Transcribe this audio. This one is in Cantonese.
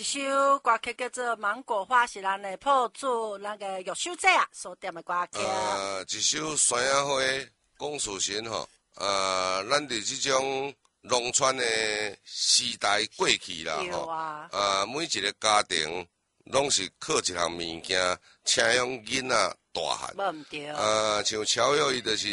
首歌曲叫做《芒果花》，是咱的破主那个玉秀姐啊所点的歌曲。 一首山野花讲事情吼，咱伫这种农村的时代过去啦吼，每一个家庭拢是靠一项物件，请养囡仔大汉。 无毋对。 像超越伊就是